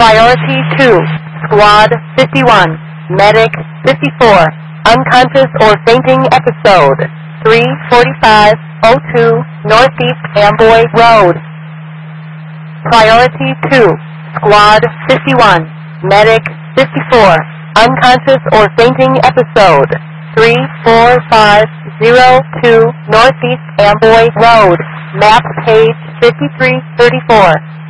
Priority 2, Squad 51, Medic 54, unconscious or fainting episode, 34502 Northeast Amboy Road. Priority 2, Squad 51, Medic 54, unconscious or fainting episode, 34502 Northeast Amboy Road, map page 5334.